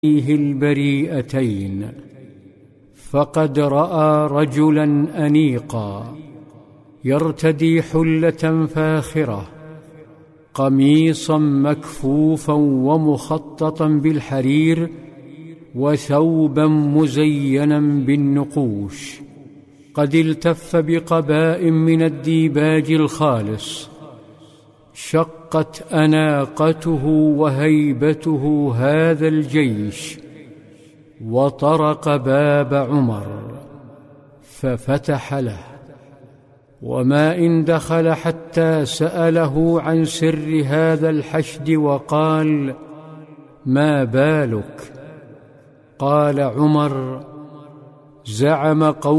البريئتين، فقد رأى رجلا أنيقا يرتدي حلة فاخرة، قميصا مكفوفا ومخططا بالحرير، وثوبا مزينا بالنقوش، قد التف بقباء من الديباج الخالص، شقت أناقته وهيبته هذا الجيش، وطرق باب عمر ففتح له، وما إن دخل حتى سأله عن سر هذا الحشد وقال: ما بالك؟ قال عمر: زعم قوم